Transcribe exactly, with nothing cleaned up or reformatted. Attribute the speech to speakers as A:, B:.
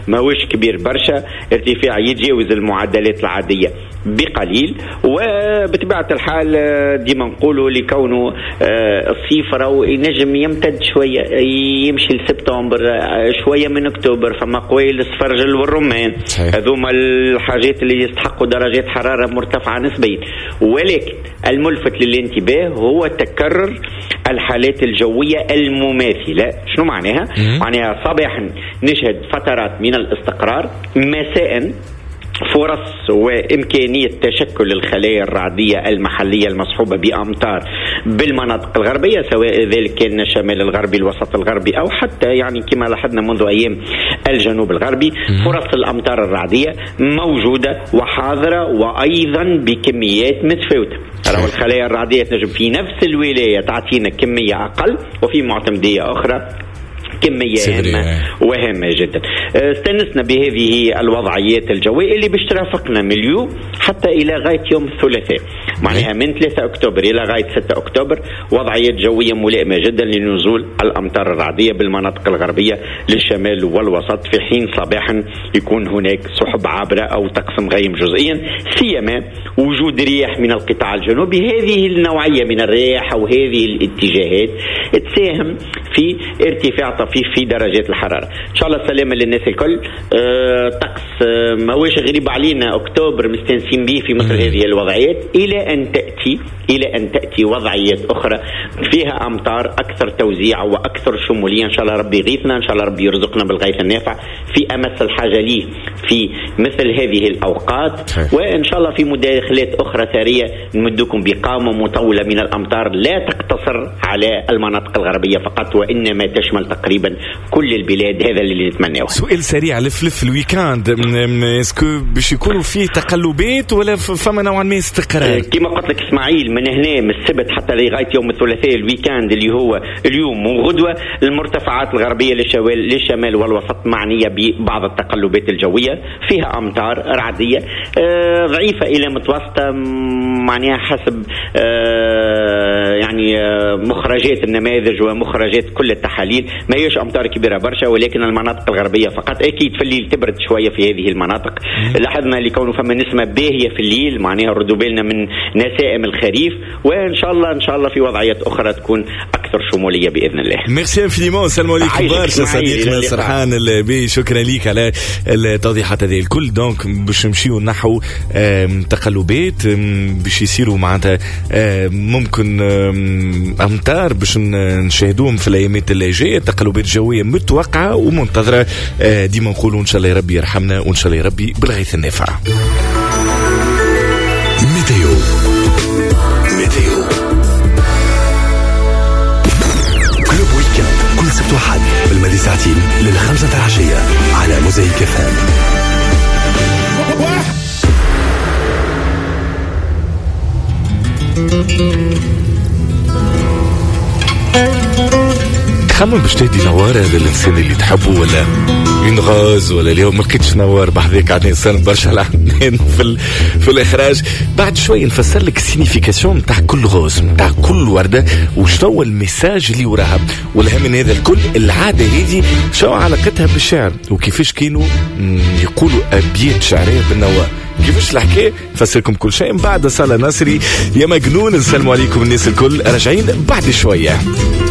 A: ماهوش كبير برشا، ارتفاع يتجاوز المعدلات العادية بقليل. وبطبيعة الحال ديما نقولوا لكونه الصيف راهو ينجم يمتد شوية، يمشي لسبتمبر شوية من أكتوبر، فما قويل السفرجل والرمان، هذوما الحاجات اللي يستحقوا درجات حرارة مرتفعة نسبيا. ولكن الملفت للانتباه هو تكرر الحالات الجوية المماثلة. شنو معناها؟ معناها صباحا نشهد فترات من الاستقرار، مساء فرص وإمكانية تشكل الخلايا الرعدية المحلية المصحوبة بأمطار بالمناطق الغربية، سواء ذلك كان الشمال الغربي، الوسط الغربي، أو حتى يعني كما لاحظنا منذ أيام الجنوب الغربي. فرص الأمطار الرعدية موجودة وحاضرة، وأيضا بكميات متفاوتة. ترى الخلايا الرعدية تنجم في نفس الولاية تعطينا كمية أقل، وفي معتمدية أخرى كمية هامة وهامة جدا. استنسنا بهذه الوضعيات الجوية اللي باش ترافقنا من اليوم حتى إلى غاية يوم الثلاثاء، معناها من ثلاثة أكتوبر إلى غاية ستة أكتوبر وضعيات جوية ملائمة جدا لنزول الأمطار الرعدية بالمناطق الغربية للشمال والوسط، في حين صباحا يكون هناك سحب عابرة أو طقس مغيم جزئيا، سيما وجود رياح من القطاع الجنوبي. هذه النوعية من الرياح أو هذه الاتجاهات تساهم في ارتفاع طفيف في درجات الحرارة. إن شاء الله السلامة للناس الكل. أه طقس أه ما هوش غريب علينا، أكتوبر مستنسين به في مثل هذه الوضعيات، إلى أن تأتي إلى أن تأتي وضعيات أخرى فيها أمطار أكثر توزيع وأكثر شمولية. إن شاء الله ربي يغيثنا، إن شاء الله ربي يرزقنا بالغيث النافع في أمس الحاجة ليه في مثل هذه الأوقات. وإن شاء الله في مداخلات أخرى ثرية نمدكم بقامة مطولة من الأمطار لا تقتصر على المناطق الغربية فقط، وإنما تشمل تقريبا كل البلاد. هذا اللي نتمناه.
B: سؤال سريع، لفلف الويكاند اسكو باش يكونوا فيه تقلبات ولا فما نوعا ما استقرار؟
A: كما قلت لك اسماعيل، من هنا من السبت حتى لغايه يوم الثلاثاء الويكاند اللي هو اليوم وغدوه، المرتفعات الغربيه للشمال للشمال والوسط معنيه ببعض التقلبات الجويه، فيها امطار رعديه آه ضعيفه الى متوسطه، معناها حسب آه يعني آه مخرجات النماذج ومخرجات كل التحاليل. ما هيش امطار كبيره برشا، ولكن المناطق الغربيه فقط. اكيد في الليل تبرد شويه في هذه المناطق، لاحظنا لكونه فما نسمه باهيه في الليل، معناها ردوا بالنا من نسائم الخريف. وان شاء الله ان شاء الله في وضعيات اخرى تكون اكثر شموليه باذن الله.
B: ميرسي انفينيمون. السلام عليكم برشا صديقنا سرحان البي، شكرا ليك على التوضيحات هذه الكل. دونك باش نمشيو نحو تقلبات باش يصيروا معناتها ممكن امطار باش نشاهدوهم في الايامات اللي جايه، تقلبات جويه متوقعه ومنتظره. ديما نقولوا ان شاء الله يا ربي يرحمنا، وان شاء الله يا ربي بالغيث النافع. ميتيو ميتيو كلوب ويكند كل سبت وحد بالماضي ساعتين للخمسة العشية على موزايك فام. خمم باش تهدي نوار هذا الانسان اللي تحبه، ولا ينغاز، ولا اليوم ما لقيتش نوار بحذاك عن انسان برشا العنان في في الاخراج. بعد شوي نفسر لك السينيفيكاسيون نتاع كل غاز، نتاع كل ورده، وشنو الميساج اللي وراها. والهم من هذا الكل العاده هذه شو علاقتها بالشعر، وكيفاش كانوا يقولوا ابيات شعريه بالنواه. كيفاش الحكايه نفسركم كل شيء بعد صلاة نصري يا مجنون. السلام عليكم الناس الكل، راجعين بعد شويه.